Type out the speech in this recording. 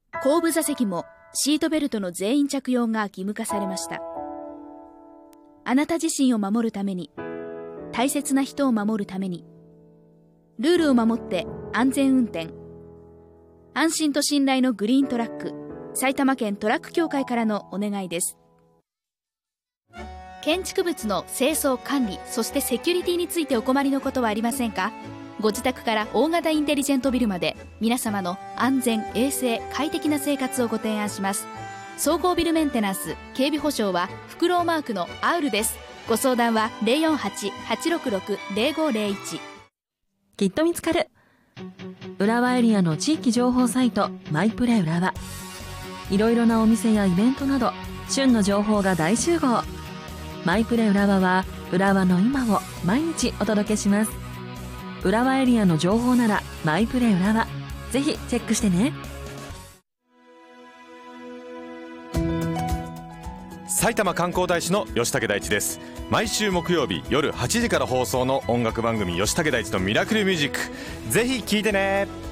後部座席もシートベルトの全員着用が義務化されました。あなた自身を守るために、大切な人を守るために、ルールを守って安全運転。安心と信頼のグリーントラック、埼玉県トラック協会からのお願いです。建築物の清掃管理、そしてセキュリティについてお困りのことはありませんか？ご自宅から大型インテリジェントビルまで、皆様の安全・衛生・快適な生活をご提案します。総合ビルメンテナンス、警備保障はフクロウマークのアウルです。ご相談は 048-866-0501。 きっと見つかる。浦和エリアの地域情報サイトマイプレ浦和。いろいろなお店やイベントなど旬の情報が大集合。マイプレ浦和は浦和の今を毎日お届けします。浦和エリアの情報ならマイプレ浦和、ぜひチェックしてね。 埼玉観光大使の吉武大地です。毎週木曜日夜8時から放送の音楽番組吉武大地のミラクルミュージック、ぜひ聴いてね。